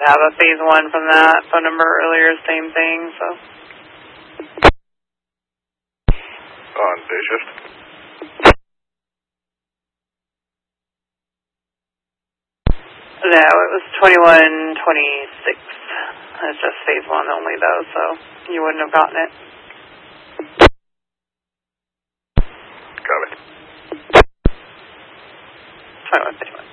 have a phase 1 from that phone number earlier, same thing, so. On day shift? No, it was 2126. It's just phase 1 only though, so you wouldn't have gotten it. Got it. 2151.